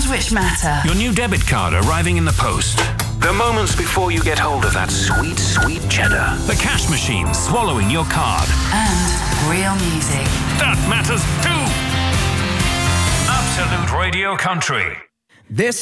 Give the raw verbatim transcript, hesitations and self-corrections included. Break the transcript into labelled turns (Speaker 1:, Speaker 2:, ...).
Speaker 1: moments which matter.
Speaker 2: Your new debit card arriving in the post. The moments before you get hold of that sweet, sweet cheddar. The cash machine swallowing your card.
Speaker 1: And real music.
Speaker 2: That matters too. Absolute Radio Country.
Speaker 3: This